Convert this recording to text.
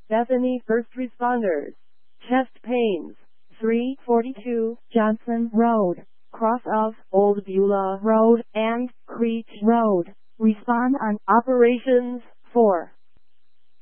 Bethany first responders. Chest pains. 342 Johnson Road, cross of Old Beulah Road and Creech Road. Respond on operations 4.